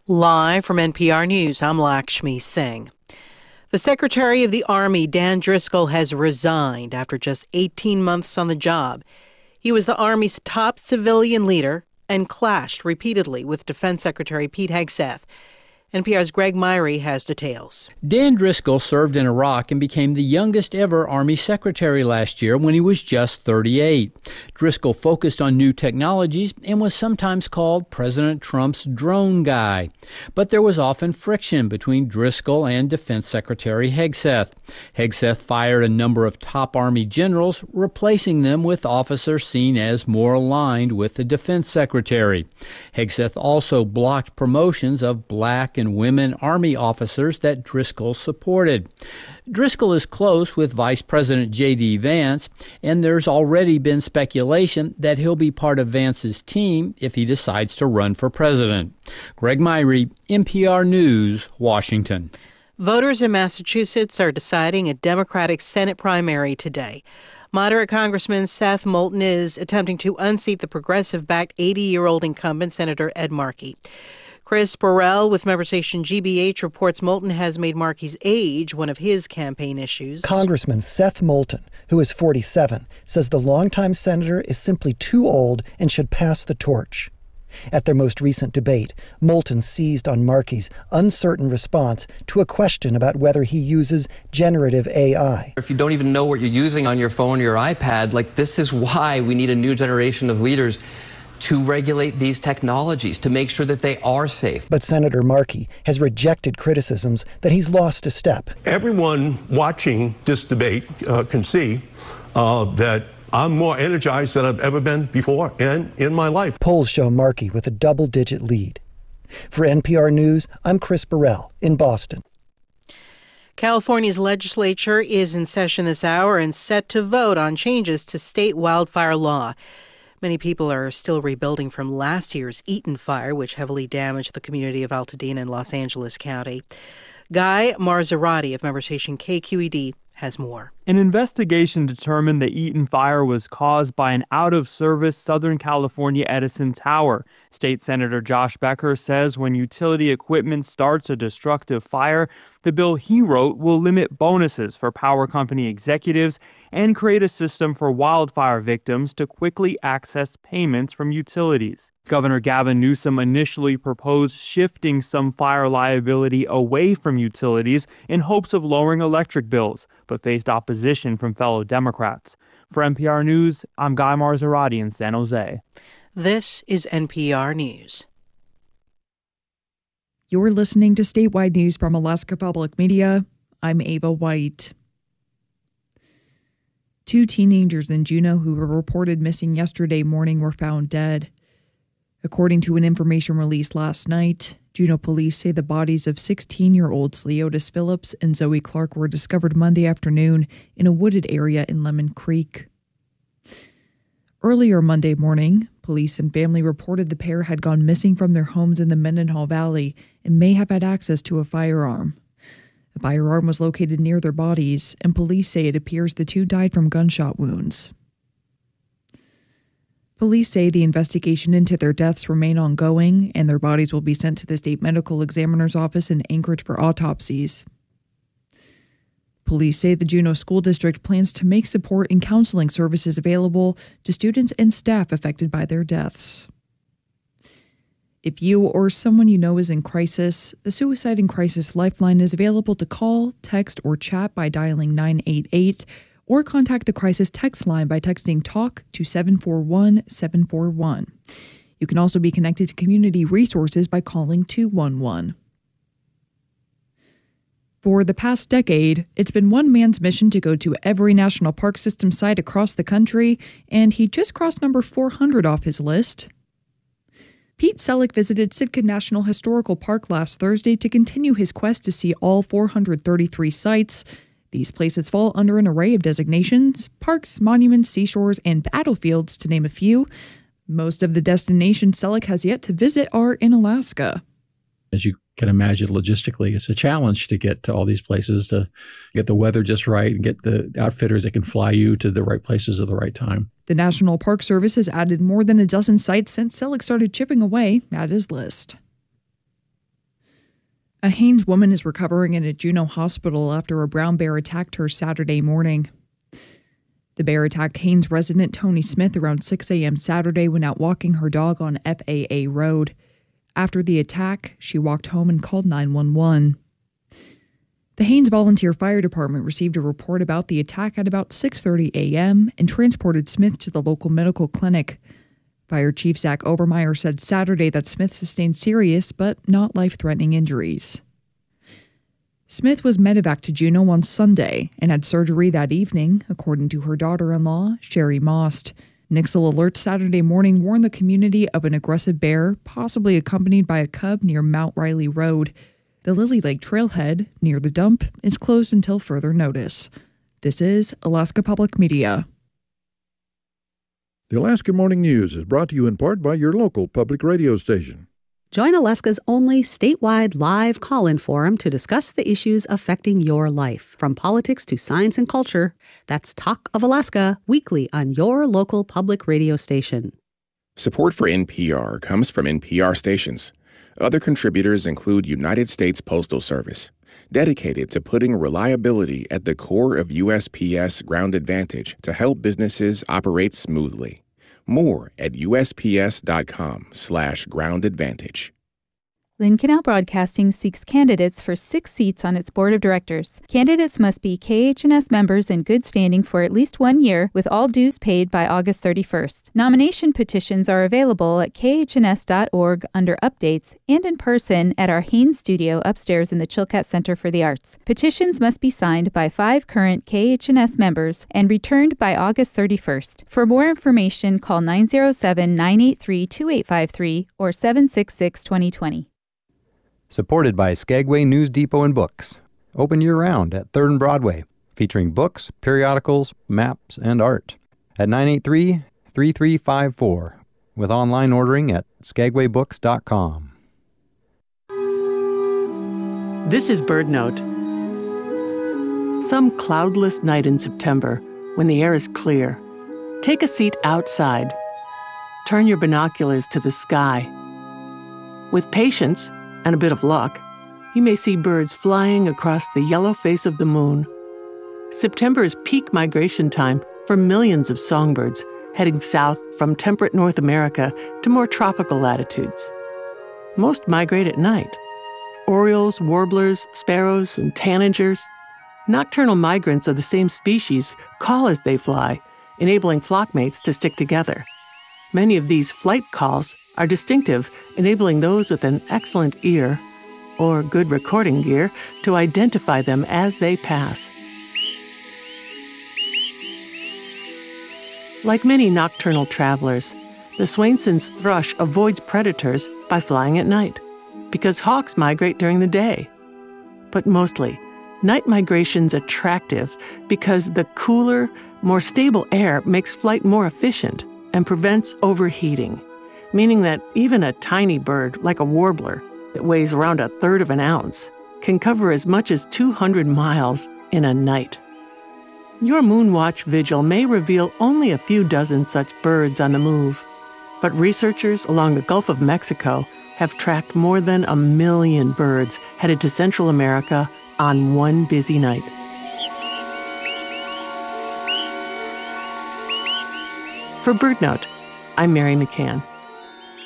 Live from NPR News, I'm Lakshmi Singh. The Secretary of the Army, Dan Driscoll, has resigned after just 18 months on the job. He was the Army's top civilian leader and clashed repeatedly with Defense Secretary Pete Hegseth. NPR's Greg Myrie has details. Dan Driscoll served in Iraq and became the youngest ever Army Secretary last year when he was just 38. Driscoll focused on new technologies and was sometimes called President Trump's drone guy. But there was often friction between Driscoll and Defense Secretary Hegseth. Hegseth fired a number of top Army generals, replacing them with officers seen as more aligned with the Defense Secretary. Hegseth also blocked promotions of black and women Army officers that Driscoll supported. Driscoll is close with Vice President J.D. Vance, and there's already been speculation that he'll be part of Vance's team if he decides to run for president. Greg Myrie, NPR News, Washington. Voters in Massachusetts are deciding a Democratic Senate primary today. Moderate Congressman Seth Moulton is attempting to unseat the progressive-backed 80-year-old incumbent, Senator Ed Markey. Chris Burrell with member station GBH reports Moulton has made Markey's age one of his campaign issues. Congressman Seth Moulton, who is 47, says the longtime senator is simply too old and should pass the torch. At their most recent debate, Moulton seized on Markey's uncertain response to a question about whether he uses generative AI. If you don't even know what you're using on your phone or your iPad, this is why we need a new generation of leaders to regulate these technologies, to make sure that they are safe. But Senator Markey has rejected criticisms that he's lost a step. Everyone watching this debate can see that I'm more energized than I've ever been before and in my life. Polls show Markey with a double-digit lead. For NPR News, I'm Chris Burrell in Boston. California's legislature is in session this hour and set to vote on changes to state wildfire law. Many people are still rebuilding from last year's Eaton fire, which heavily damaged the community of Altadena in Los Angeles County. Guy Marzorati of member station KQED has more. An investigation determined the Eaton fire was caused by an out-of-service Southern California Edison tower. State Senator Josh Becker says when utility equipment starts a destructive fire, the bill he wrote will limit bonuses for power company executives and create a system for wildfire victims to quickly access payments from utilities. Governor Gavin Newsom initially proposed shifting some fire liability away from utilities in hopes of lowering electric bills, but faced opposition from fellow Democrats. For NPR News, I'm Guy Marzorati in San Jose. This is NPR News. You're listening to statewide news from Alaska Public Media. I'm Ava White. 2 teenagers in Juneau who were reported missing yesterday morning were found dead. According to an information released last night, Juneau police say the bodies of 16-year-olds Leotis Phillips and Zoe Clark were discovered Monday afternoon in a wooded area in Lemon Creek. Earlier Monday morning, police and family reported the pair had gone missing from their homes in the Mendenhall Valley and may have had access to a firearm. The firearm was located near their bodies, and police say it appears the 2 died from gunshot wounds. Police say the investigation into their deaths remain ongoing, and their bodies will be sent to the state medical examiner's office in Anchorage for autopsies. Police say the Juneau School District plans to make support and counseling services available to students and staff affected by their deaths. If you or someone you know is in crisis, the Suicide and Crisis Lifeline is available to call, text, or chat by dialing 988, or contact the crisis text line by texting TALK to 741-741. You can also be connected to community resources by calling 211. For the past decade, it's been one man's mission to go to every national park system site across the country, and he just crossed number 400 off his list. Pete Selleck visited Sitka National Historical Park last Thursday to continue his quest to see all 433 sites. These places fall under an array of designations: parks, monuments, seashores, and battlefields, to name a few. Most of the destinations Selleck has yet to visit are in Alaska. As you can imagine, logistically, it's a challenge to get to all these places, to get the weather just right and get the outfitters that can fly you to the right places at the right time. The National Park Service has added more than a dozen sites since Selleck started chipping away at his list. A Haines woman is recovering in a Juneau hospital after a brown bear attacked her Saturday morning. The bear attacked Haines resident Tony Smith around 6 a.m. Saturday when out walking her dog on FAA Road. After the attack, she walked home and called 911. The Haines Volunteer Fire Department received a report about the attack at about 6:30 a.m. and transported Smith to the local medical clinic. Fire Chief Zach Obermeyer said Saturday that Smith sustained serious but not life-threatening injuries. Smith was medevac to Juneau on Sunday and had surgery that evening, according to her daughter-in-law, Sherry Most. Nixle Alert Saturday morning warned the community of an aggressive bear, possibly accompanied by a cub near Mount Riley Road. The Lily Lake Trailhead, near the dump, is closed until further notice. This is Alaska Public Media. The Alaska Morning News is brought to you in part by your local public radio station. Join Alaska's only statewide live call-in forum to discuss the issues affecting your life. From politics to science and culture, that's Talk of Alaska, weekly on your local public radio station. Support for NPR comes from NPR stations. Other contributors include United States Postal Service, dedicated to putting reliability at the core of USPS Ground Advantage to help businesses operate smoothly. More at USPS.com/Ground Advantage. Lynn Canal Broadcasting seeks candidates for 6 seats on its board of directors. Candidates must be KH&S members in good standing for at least 1 year, with all dues paid by August 31st. Nomination petitions are available at khns.org under Updates and in person at our Haines studio upstairs in the Chilkat Center for the Arts. Petitions must be signed by 5 current KH&S members and returned by August 31st. For more information, call 907-983-2853 or 766-2020. Supported by Skagway News Depot and Books. Open year-round at 3rd and Broadway, featuring books, periodicals, maps, and art. At 983-3354, with online ordering at skagwaybooks.com. This is BirdNote. Some cloudless night in September, when the air is clear, take a seat outside. Turn your binoculars to the sky. With patience and a bit of luck, you may see birds flying across the yellow face of the moon. September is peak migration time for millions of songbirds heading south from temperate North America to more tropical latitudes. Most migrate at night. Orioles, warblers, sparrows, and tanagers. Nocturnal migrants of the same species call as they fly, enabling flockmates to stick together. Many of these flight calls are distinctive, enabling those with an excellent ear or good recording gear to identify them as they pass. Like many nocturnal travelers, the Swainson's thrush avoids predators by flying at night, because hawks migrate during the day. But mostly, night migration's attractive because the cooler, more stable air makes flight more efficient and prevents overheating, meaning that even a tiny bird like a warbler that weighs around 1/3 of an ounce can cover as much as 200 miles in a night. Your Moonwatch vigil may reveal only a few dozen such birds on the move, but researchers along the Gulf of Mexico have tracked more than 1 million birds headed to Central America on one busy night. For BirdNote, I'm Mary McCann.